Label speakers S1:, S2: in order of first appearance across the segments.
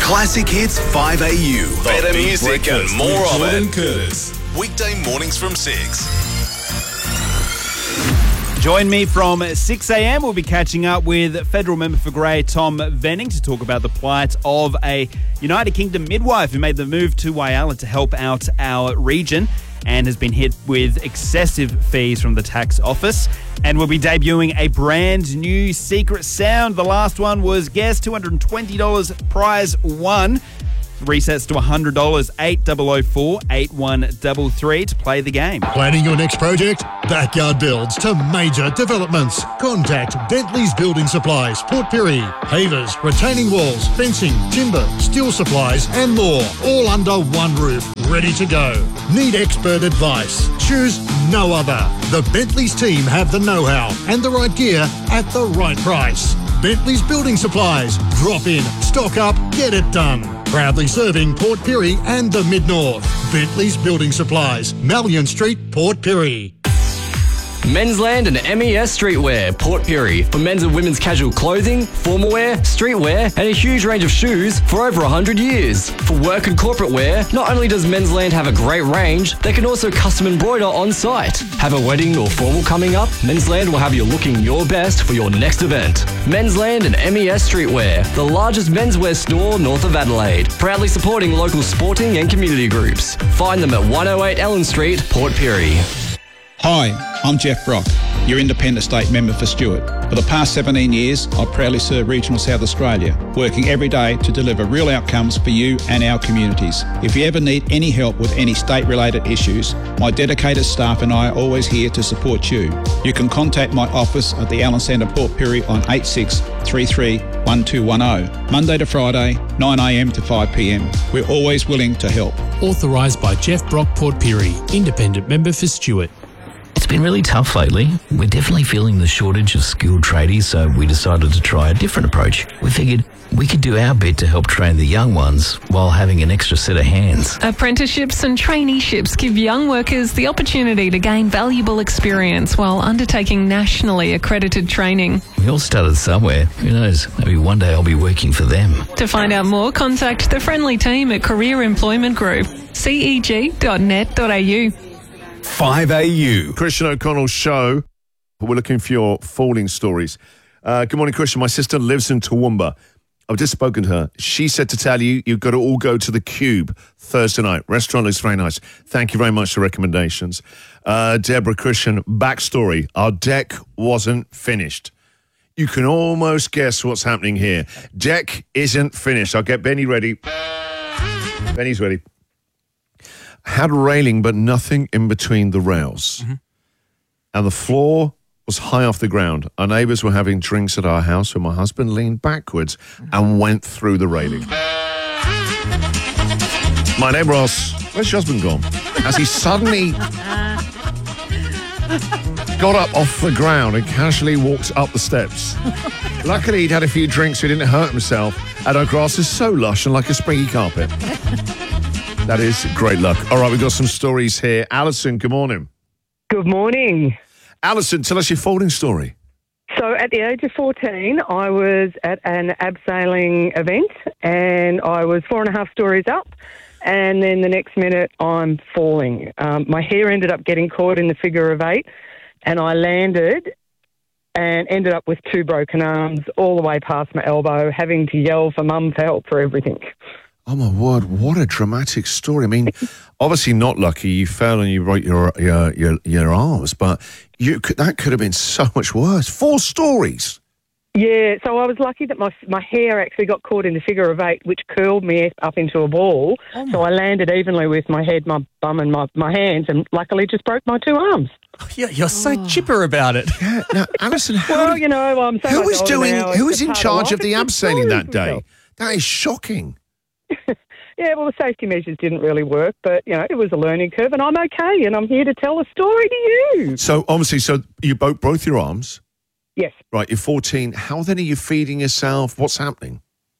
S1: Classic Hits 5AU. Better music and more of it.
S2: Curtis.
S1: Weekday mornings from 6.
S3: Join me from 6 a.m. We'll be catching up with Federal Member for Grey Tom Venning to talk about the plight of a United Kingdom midwife who made the move to Whyalla to help out our region and has been hit with excessive fees from the tax office. And we'll be debuting a brand new secret sound. The last one was guess $220 prize won. Resets to $100, 8004 8133 to play the game.
S4: Planning your next project? Backyard builds to major developments. Contact Bentley's Building Supplies, Port Pirie. Pavers, retaining walls, fencing, timber, steel supplies and more. All under one roof. Ready to go. Need expert advice? Choose no other. The Bentley's team have the know-how and the right gear at the right price. Bentley's Building Supplies. Drop in, stock up, get it done. Proudly serving Port Pirie and the Mid-North. Bentley's Building Supplies, Malyon Street, Port Pirie.
S5: Mensland and MES Streetwear, Port Pirie. For men's and women's casual clothing, formal wear, streetwear, and a huge range of shoes for over 100 years. For work and corporate wear, not only does Mensland have a great range, they can also custom embroider on site. Have a wedding or formal coming up? Mensland will have you looking your best for your next event. Mensland and MES Streetwear, the largest menswear store north of Adelaide. Proudly supporting local sporting and community groups. Find them at 108 Ellen Street, Port Pirie.
S6: Hi, I'm Jeff Brock, your Independent State Member for Stewart. For the past 17 years, I've proudly served Regional South Australia, working every day to deliver real outcomes for you and our communities. If you ever need any help with any state-related issues, my dedicated staff and I are always here to support you. You can contact my office at the Allen Centre Port Pirie on 8633 1210, Monday to Friday, 9am to 5pm. We're always willing to help.
S2: Authorised by Jeff Brock, Port Pirie, Independent Member for Stewart.
S7: It's been really tough lately. We're definitely feeling the shortage of skilled tradies, so we decided to try a different approach. We figured we could do our bit to help train the young ones while having an extra set of hands.
S8: Apprenticeships and traineeships give young workers the opportunity to gain valuable experience while undertaking nationally accredited training.
S7: We all started somewhere. Who knows? Maybe one day I'll be working for them.
S8: To find out more, contact the friendly team at Career Employment Group, ceg.net.au.
S1: 5AU.
S9: Christian O'Connell's show. We're looking for your falling stories. Good morning, Christian. My sister lives in Toowoomba. I've just spoken to her. She said to tell you, you've got to all go to the Cube Thursday night. Restaurant looks very nice. Thank you very much for recommendations. Deborah, Christian, backstory. Our deck wasn't finished. You can almost guess what's happening here. Deck isn't finished. I'll get Benny ready. Benny's ready. Had a railing, but nothing in between the rails. Mm-hmm. And the floor was high off the ground. Our neighbours were having drinks at our house when my husband leaned backwards and went through the railing. My neighbour asked, where's your husband gone? As he suddenly got up off the ground and casually walked up the steps. Luckily, he'd had a few drinks so he didn't hurt himself, and our grass is so lush and like a springy carpet. That is great luck. All right, we've got some stories here. Alison, good morning.
S10: Good morning.
S9: Alison, tell us your folding story.
S10: So at the age of 14, I was at an abseiling event and I was 4.5 stories up, and then the next minute I'm falling. My hair ended up getting caught in the figure of 8 and I landed and ended up with 2 broken arms all the way past my elbow, having to yell for mum for help for everything.
S9: Oh, my word, what a dramatic story. I mean, obviously not lucky you fell and you broke your arms, but that could have been so much worse. 4 stories.
S10: Yeah, so I was lucky that my hair actually got caught in the figure of 8, which curled me up into a ball. Oh, so I landed evenly with my head, my bum and my hands, and luckily just broke my 2 arms.
S11: Yeah, you're so chipper about it.
S9: Yeah, now, Alison,
S10: I'm so
S9: who was in charge of the abseiling that day? That is shocking.
S10: Yeah, well, the safety measures didn't really work, but, it was a learning curve, and I'm okay, and I'm here to tell a story to you.
S9: So, obviously, you broke both your arms?
S10: Yes.
S9: Right, you're 14. How then are you feeding yourself? What's happening?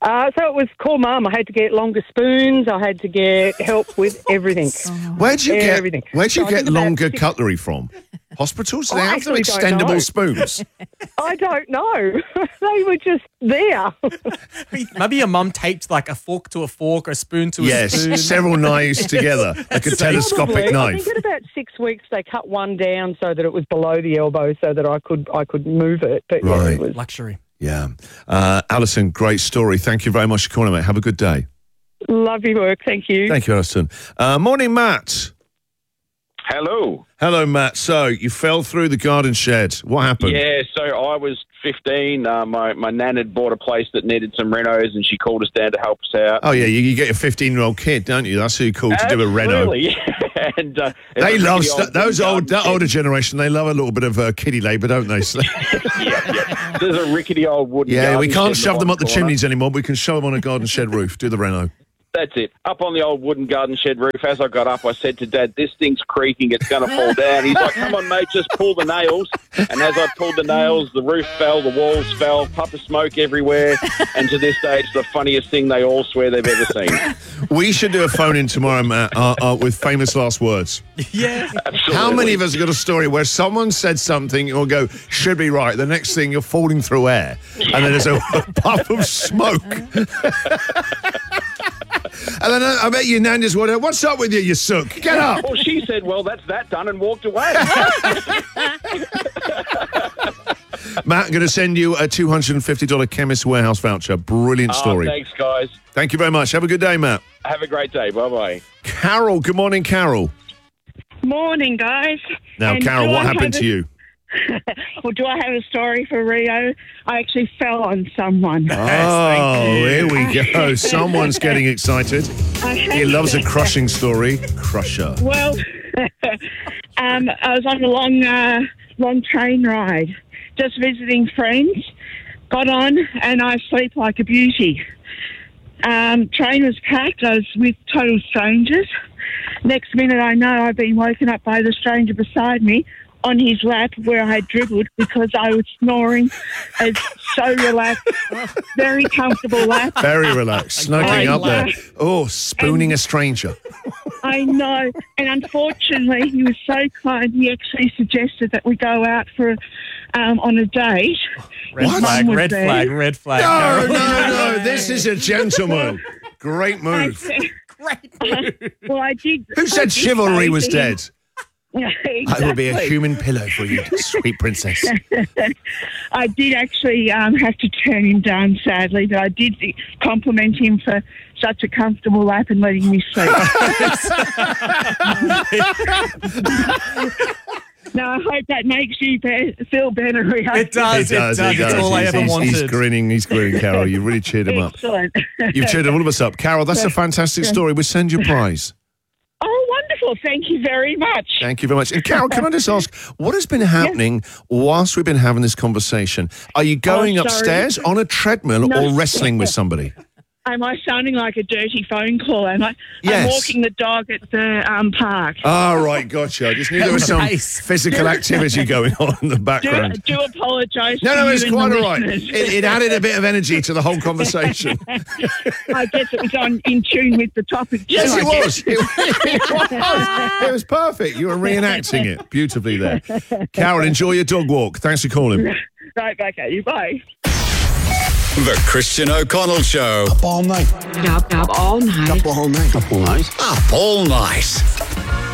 S10: So it was call Mum. I had to get longer spoons. I had to get help with everything.
S9: Where'd you get
S10: everything.
S9: Where'd you
S10: So I
S9: get
S10: think about
S9: longer
S10: 6
S9: cutlery from? Hospitals? They
S10: I
S9: have them
S10: actually don't know.
S9: extendable spoons.
S10: I don't know. They were just there.
S11: Maybe your mum taped like a fork to a fork or a spoon to a spoon.
S9: Yes, several knives together, like a telescopic
S10: Probably. I
S9: knife.
S10: think at about 6 weeks they cut one down so that it was below the elbow so that I could move it. But yeah,
S9: Right.
S10: it was
S11: Luxury.
S9: Yeah. Alison, great story. Thank you very much for calling, mate. Have a good day.
S10: lovely work. Thank you.
S9: Thank you, Alison. Morning, Matt.
S12: Hello.
S9: Hello, Matt. So, you fell through the garden shed. What happened?
S12: Yeah, so I was 15. My nan had bought a place that needed some renos, and she called us down to help us out.
S9: Oh, yeah, you get a 15-year-old kid, don't you? That's who you call to do a reno.
S12: Absolutely. And
S9: They love that older generation. They love a little bit of kiddie labour, don't they?
S12: yeah. There's a rickety old wooden
S9: Yeah, we
S12: garden
S9: can't
S12: shed
S9: shove
S12: in
S9: them up the
S12: corner.
S9: chimneys anymore. We can shove them on a garden shed roof. Do the reno.
S12: That's it. Up on the old wooden garden shed roof, as I got up, I said to Dad, this thing's creaking, it's going to fall down. He's like, come on, mate, just pull the nails. And as I pulled the nails, the roof fell, the walls fell, puff of smoke everywhere. And to this day, it's the funniest thing they all swear they've ever seen.
S9: We should do a phone-in tomorrow, Matt, with famous last words.
S11: Yeah.
S12: Absolutely.
S9: How many of us have got a story where someone said something and we'll go, should be right, the next thing you're falling through air, and then there's a puff of smoke. And then I bet your nan just went, what's up with you, you sook? Get up.
S12: Well, she said, well, that's that done, and walked away.
S9: Matt, I'm going to send you a $250 Chemist Warehouse voucher. Brilliant story.
S12: Thanks, guys.
S9: Thank you very much. Have a good day, Matt.
S12: Have a great day. Bye-bye.
S9: Carol, good morning, Carol.
S13: Morning, guys.
S9: Now,
S13: And
S9: Carol,
S13: do
S9: what
S13: I
S9: happened
S13: have
S9: to you?
S13: Well, do I have a story for Rio? I actually fell on someone.
S9: Oh, here we go. Someone's getting excited. He loves a crushing story. Crusher.
S13: Well, I was on a long train ride, just visiting friends. Got on, and I sleep like a beauty. Train was packed. I was with total strangers. Next minute, I know I've been woken up by the stranger beside me on his lap where I had dribbled because I was snoring. It's so relaxed, very comfortable lap.
S9: Very relaxed. Snuggling up there. Oh, spooning a stranger.
S13: I know. And unfortunately, he was so kind, he actually suggested that we go out for on a date.
S11: Red
S13: His
S11: flag,
S13: mum was
S11: red
S13: there.
S11: flag, red flag.
S9: No,
S11: Carol.
S9: no. This is a gentleman. Great move.
S13: Well, I did.
S9: Who said chivalry was dead?
S13: Exactly.
S9: I will be a human pillow for you, sweet princess.
S13: I did actually have to turn him down, sadly, but I did compliment him for such a comfortable lap and letting me sleep. Now, I hope that makes you feel better, Rio.
S11: It does. It's all I ever wanted.
S9: He's grinning, Carol. You really cheered him up.
S13: Excellent.
S9: You've cheered all of us up. Carol, that's a fantastic story. We'll send you a prize.
S13: Oh, wonderful. Thank you very much.
S9: Thank you very much. And Carol, can I just ask, what has been happening whilst we've been having this conversation? Are you going
S13: sorry.
S9: upstairs on a treadmill
S13: No.
S9: or wrestling with somebody?
S13: Am I sounding like a dirty phone call? Am I?
S9: Yes.
S13: I'm walking the dog at the park.
S9: Oh, right, gotcha. I just knew there was some physical activity going on in the background.
S13: Do apologise.
S9: No,
S13: to
S9: it's
S13: you
S9: quite
S13: and the
S9: all right.
S13: listeners.
S9: It added a bit of energy to the whole conversation.
S13: I guess it was in tune with the topic.
S9: Yes,
S13: too,
S9: it
S13: I
S9: was.
S13: guess.
S9: It was perfect. You were reenacting it beautifully there. Carol, enjoy your dog walk. Thanks for calling.
S13: Right back at you. Bye.
S1: The Christian O'Connell Show.
S14: Up all night.
S15: Up all night.
S14: Up all night. Up all night.
S1: Up all night.